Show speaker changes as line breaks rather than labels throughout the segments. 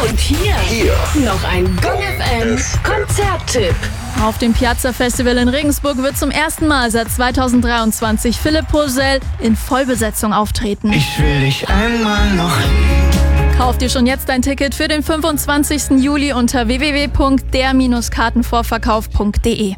Und hier noch ein Gong FM Konzerttipp.
Auf dem Piazza Festival in Regensburg wird zum ersten Mal seit 2023 Philipp Poisel in Vollbesetzung auftreten.
Ich will dich einmal noch.
Kauf dir schon jetzt dein Ticket für den 25. Juli unter www.der-kartenvorverkauf.de.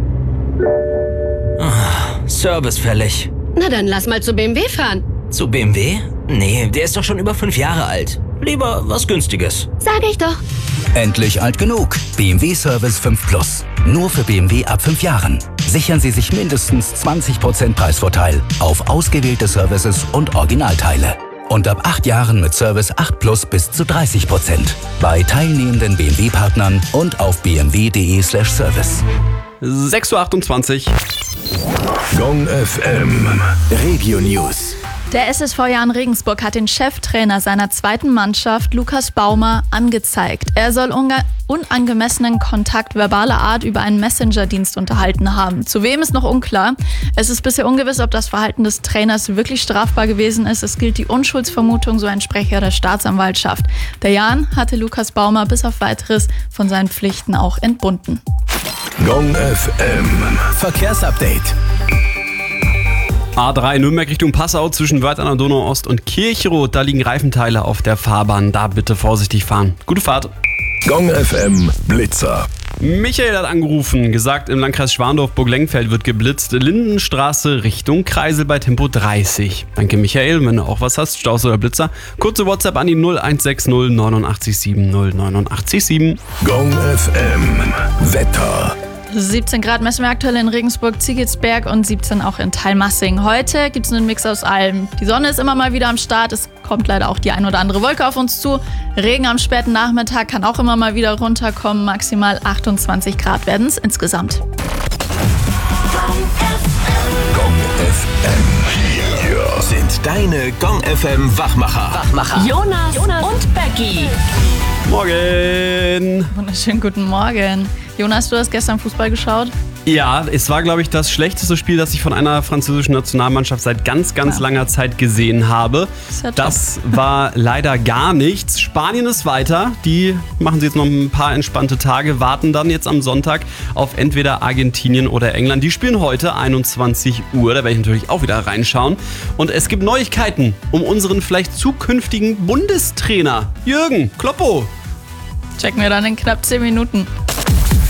Service fällig.
Na dann lass mal zu BMW fahren.
Zu BMW? Nee, der ist doch schon über 5 Jahre alt. Lieber was Günstiges.
Sag ich doch.
Endlich alt genug. BMW Service 5 Plus. Nur für BMW ab 5 Jahren. Sichern Sie sich mindestens 20% Preisvorteil auf ausgewählte Services und Originalteile. Und ab 8 Jahren mit Service 8 Plus bis zu 30%. Bei teilnehmenden BMW-Partnern und auf bmw.de/service.
6:28 Uhr.
Gong FM Regio News.
Der SSV Jahn Regensburg hat den Cheftrainer seiner zweiten Mannschaft, Lukas Baumer, angezeigt. Er soll unangemessenen Kontakt verbaler Art über einen Messenger-Dienst unterhalten haben. Zu wem ist noch unklar. Es ist bisher ungewiss, ob das Verhalten des Trainers wirklich strafbar gewesen ist. Es gilt die Unschuldsvermutung, so ein Sprecher der Staatsanwaltschaft. Der Jahn hatte Lukas Baumer bis auf Weiteres von seinen Pflichten auch entbunden.
Gong FM Verkehrsupdate.
A3 Nürnberg Richtung Passau zwischen Wörth an der Donau-Ost und Kirchroth. Da liegen Reifenteile auf der Fahrbahn. Da bitte vorsichtig fahren. Gute Fahrt.
Gong FM Blitzer.
Michael hat angerufen, gesagt, im Landkreis Schwandorf-Burglengenfeld wird geblitzt. Lindenstraße Richtung Kreisel bei Tempo 30. Danke Michael, wenn du auch was hast, Staus oder Blitzer. Kurze WhatsApp an die 0160 89 70 089 7.
Gong FM Wetter.
17 Grad messen wir aktuell in Regensburg, Ziegelsberg und 17 auch in Teilmassing. Heute gibt es einen Mix aus allem. Die Sonne ist immer mal wieder am Start, es kommt leider auch die ein oder andere Wolke auf uns zu. Regen am späten Nachmittag kann auch immer mal wieder runterkommen. Maximal 28 Grad werden es insgesamt.
Gong FM. Hier sind deine Gong FM Wachmacher.
Jonas und Becky.
Morgen.
Wunderschönen guten Morgen. Jonas, du hast gestern Fußball geschaut?
Ja, es war, glaube ich, das schlechteste Spiel, das ich von einer französischen Nationalmannschaft seit ganz langer Zeit gesehen habe.
Ist ja top.
Das war leider gar nichts. Spanien ist weiter. Die machen sich jetzt noch ein paar entspannte Tage, warten dann jetzt am Sonntag auf entweder Argentinien oder England. Die spielen heute 21 Uhr. Da werde ich natürlich auch wieder reinschauen. Und es gibt Neuigkeiten um unseren vielleicht zukünftigen Bundestrainer Jürgen Kloppo.
Checken wir dann in knapp 10 Minuten.